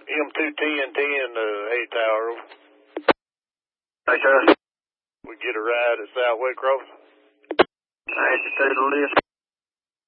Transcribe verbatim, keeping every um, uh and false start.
M two ten ten, uh, eight Tower. Hey, sir. We get a ride at South Waycross. I had to take the list.